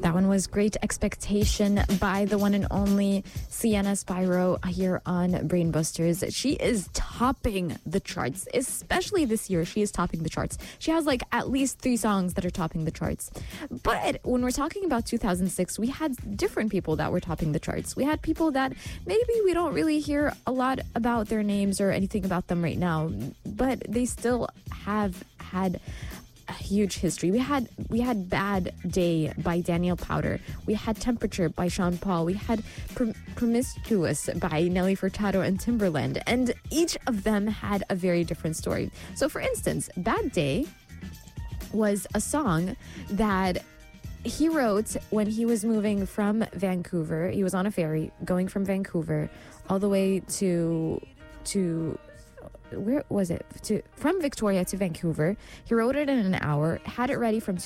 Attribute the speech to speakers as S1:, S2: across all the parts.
S1: That one was Great Expectation by the one and only Sienna Spyro here on Brainbusters. She is topping the charts, especially this year. She is topping the charts. She has like at least 3 songs that are topping the charts. But when we're talking about 2006, we had different people that were topping the charts. We had people that maybe we don't really hear a lot about their names or anything about them right now, but they still have had a huge history. We had Bad Day by Daniel Powter. We had Temperature by Sean Paul. We had Promiscuous by Nelly Furtado and Timbaland. And each of them had a very different story. So for instance, Bad Day was a song that he wrote when he was moving from Vancouver. He was on a ferry going from Vancouver all the way to where was it? From Victoria to Vancouver. He wrote it in an hour, had it ready from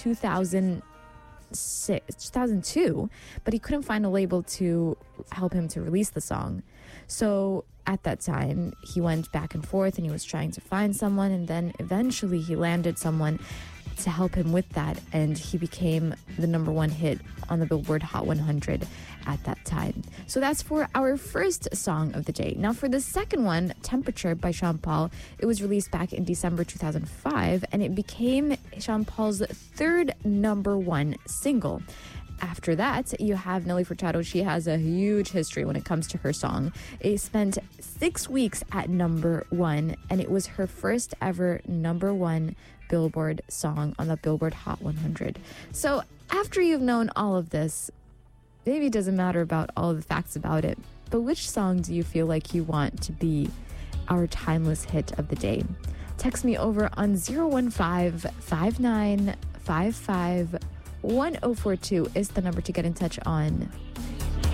S1: 2002, but he couldn't find a label to help him to release the song. So at that time, he went back and forth and he was trying to find someone, and then eventually he landed someone to help him with that, and he became the #1 hit on the Billboard Hot 100 at that time. So that's for our first song of the day. Now for the second one, Temperature by Sean Paul, it was released back in December 2005, and it became Sean Paul's 3rd #1 single. After that, you have Nelly Furtado. She has a huge history when it comes to her song. It spent 6 weeks at #1, and it was her first ever #1 Billboard song on the Billboard Hot 100. So after you've known all of this, maybe it doesn't matter about all the facts about it, but which song do you feel like you want to be our timeless hit of the day? Text me over on 015-5955-1042 is the number to get in touch on.